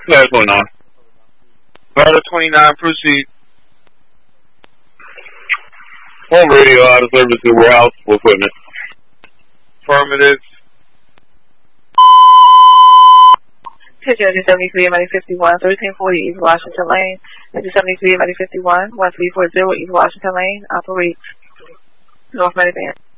Last one on. Rider 29, proceed. On radio, out of service to warehouse for equipment. Affirmative. Pigeon 73 MD51, 1340 East Washington Lane. 73 MD51, 1340 East Washington Lane. Operate North Meridian.